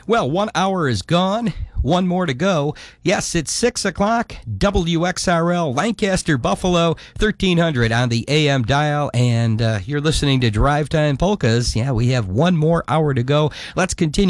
Well, 1 hour is gone. One more to go. Yes, it's 6 o'clock. WXRL, Lancaster, Buffalo, 1300 on the AM dial. And you're listening to Drive Time Polkas. Yeah, we have one more hour to go. Let's continue.